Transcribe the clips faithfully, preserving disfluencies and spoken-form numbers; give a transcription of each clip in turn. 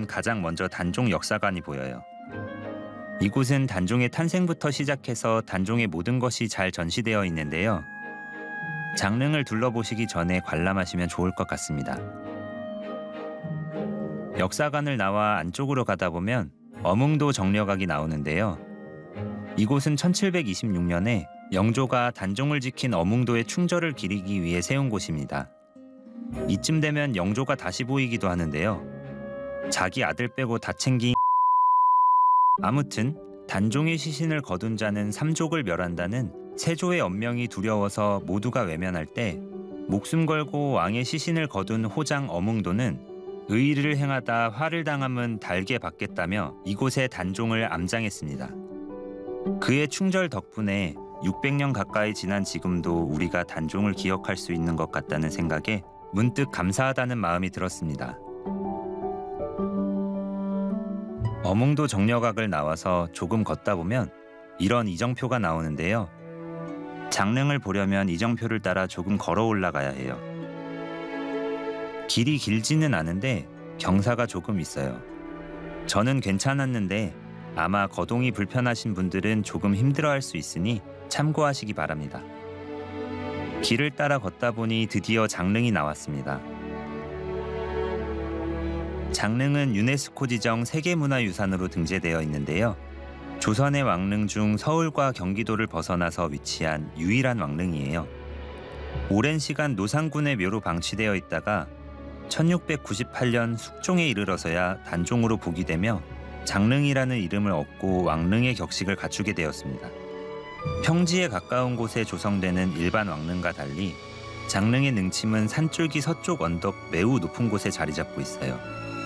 가면 가장 먼저 단종 역사관이 보여요. 이곳은 단종의 탄생부터 시작해서 단종의 모든 것이 잘 전시되어 있는데요. 장릉을 둘러보시기 전에 관람하시면 좋을 것 같습니다. 역사관을 나와 안쪽으로 가다 보면 어몽도 정려각이 나오는데요. 이곳은 천칠백이십육 년에 영조가 단종을 지킨 어몽도의 충절을 기리기 위해 세운 곳입니다. 이쯤 되면 영조가 다시 보이기도 하는데요. 자기 아들 빼고 다 챙긴 아무튼 단종의 시신을 거둔 자는 삼족을 멸한다는 세조의 언명이 두려워서 모두가 외면할 때 목숨 걸고 왕의 시신을 거둔 호장 어몽도는 의의를 행하다 화를 당함은 달게 받겠다며 이곳에 단종을 암장했습니다. 그의 충절 덕분에 육백 년 가까이 지난 지금도 우리가 단종을 기억할 수 있는 것 같다는 생각에 문득 감사하다는 마음이 들었습니다. 어몽도 정려각을 나와서 조금 걷다 보면 이런 이정표가 나오는데요. 장릉을 보려면 이정표를 따라 조금 걸어 올라가야 해요. 길이 길지는 않은데 경사가 조금 있어요. 저는 괜찮았는데 아마 거동이 불편하신 분들은 조금 힘들어할 수 있으니 참고하시기 바랍니다. 길을 따라 걷다 보니 드디어 장릉이 나왔습니다. 장릉은 유네스코 지정 세계문화유산으로 등재되어 있는데요. 조선의 왕릉 중 서울과 경기도를 벗어나서 위치한 유일한 왕릉이에요. 오랜 시간 노상군의 묘로 방치되어 있다가 천육백구십팔 년 숙종에 이르러서야 단종으로 복위되며 장릉이라는 이름을 얻고 왕릉의 격식을 갖추게 되었습니다. 평지에 가까운 곳에 조성되는 일반 왕릉과 달리 장릉의 능침은 산줄기 서쪽 언덕 매우 높은 곳에 자리 잡고 있어요.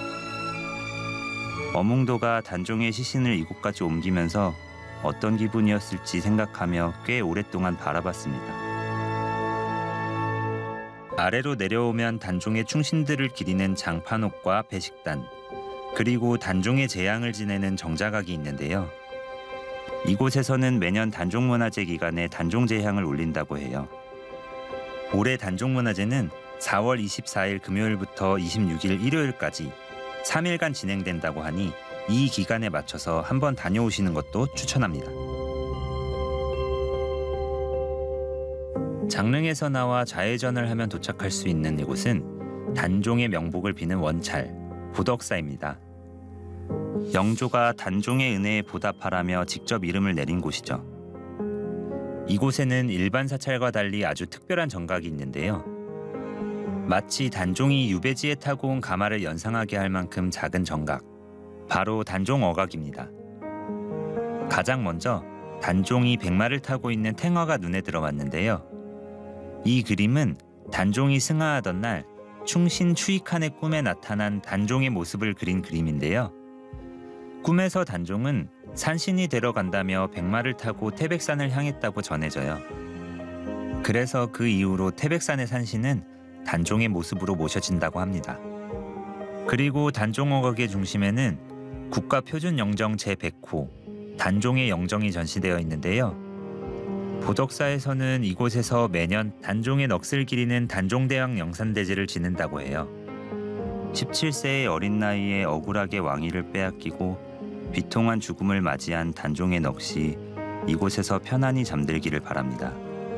어몽도가 단종의 시신을 이곳까지 옮기면서 어떤 기분이었을지 생각하며 꽤 오랫동안 바라봤습니다. 아래로 내려오면 단종의 충신들을 기리는 장판옥과 배식단, 그리고 단종의 제양을 지내는 정자각이 있는데요. 이곳에서는 매년 단종문화제 기간에 단종제향을 올린다고 해요. 올해 단종문화제는 사월 이십사일 금요일부터 이십육일 일요일까지 삼 일간 진행된다고 하니 이 기간에 맞춰서 한번 다녀오시는 것도 추천합니다. 장릉에서 나와 좌회전을 하면 도착할 수 있는 이곳은 단종의 명복을 비는 원찰, 보덕사입니다. 영조가 단종의 은혜에 보답하라며 직접 이름을 내린 곳이죠. 이곳에는 일반 사찰과 달리 아주 특별한 정각이 있는데요. 마치 단종이 유배지에 타고 온 가마를 연상하게 할 만큼 작은 정각, 바로 단종어각입니다. 가장 먼저 단종이 백마를 타고 있는 탱화가 눈에 들어왔는데요. 이 그림은 단종이 승하하던 날 충신 추익한의 꿈에 나타난 단종의 모습을 그린 그림인데요. 꿈에서 단종은 산신이 되러 간다며 백마를 타고 태백산을 향했다고 전해져요. 그래서 그 이후로 태백산의 산신은 단종의 모습으로 모셔진다고 합니다. 그리고 단종어각의 중심에는 국가표준영정 제백 호 단종의 영정이 전시되어 있는데요. 보덕사에서는 이곳에서 매년 단종의 넋을 기리는 단종대왕 영산대제를 지낸다고 해요. 십칠 세의 어린 나이에 억울하게 왕위를 빼앗기고 비통한 죽음을 맞이한 단종의 넋이 이곳에서 편안히 잠들기를 바랍니다.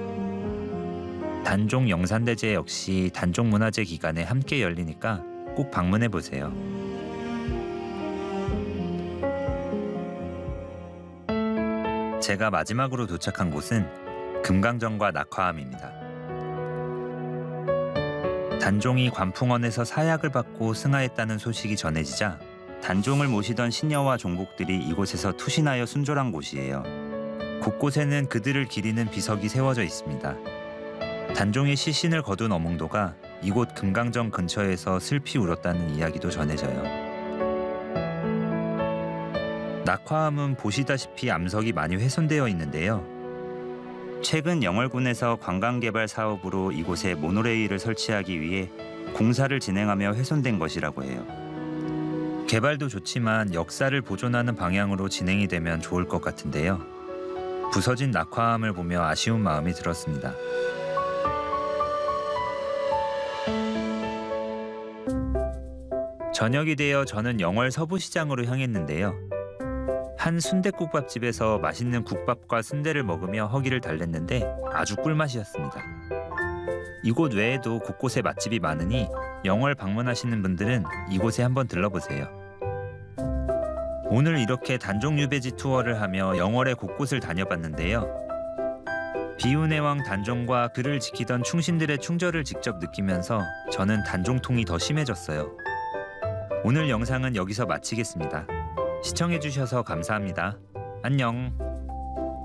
단종 영산대제 역시 단종문화제 기간에 함께 열리니까 꼭 방문해 보세요. 제가 마지막으로 도착한 곳은 금강정과 낙화암입니다. 단종이 관풍원에서 사약을 받고 승하했다는 소식이 전해지자 단종을 모시던 신녀와 종복들이 이곳에서 투신하여 순졸한 곳이에요. 곳곳에는 그들을 기리는 비석이 세워져 있습니다. 단종의 시신을 거둔 어몽도가 이곳 금강정 근처에서 슬피 울었다는 이야기도 전해져요. 낙화암은 보시다시피 암석이 많이 훼손되어 있는데요. 최근 영월군에서 관광개발 사업으로 이곳에 모노레일을 설치하기 위해 공사를 진행하며 훼손된 것이라고 해요. 개발도 좋지만 역사를 보존하는 방향으로 진행이 되면 좋을 것 같은데요. 부서진 낙화암을 보며 아쉬운 마음이 들었습니다. 저녁이 되어 저는 영월 서부시장으로 향했는데요. 한 순댓국밥집에서 맛있는 국밥과 순대를 먹으며 허기를 달랬는데 아주 꿀맛이었습니다. 이곳 외에도 곳곳에 맛집이 많으니 영월 방문하시는 분들은 이곳에 한번 들러보세요. 오늘 이렇게 단종 유배지 투어를 하며 영월의 곳곳을 다녀봤는데요. 비운의 왕 단종과 그를 지키던 충신들의 충절을 직접 느끼면서 저는 단종통이 더 심해졌어요. 오늘 영상은 여기서 마치겠습니다. 시청해주셔서 감사합니다. 안녕.